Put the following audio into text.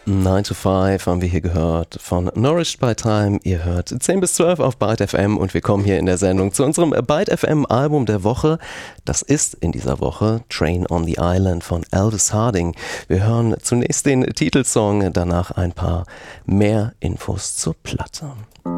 9 to 5 haben wir hier gehört von Nourished by Time. Ihr hört 10 bis 12 auf Byte FM und wir kommen hier in der Sendung zu unserem Byte FM Album der Woche. Das ist in dieser Woche Train on the Island von Elvis Harding. Wir hören zunächst den Titelsong, danach ein paar mehr Infos zur Platte.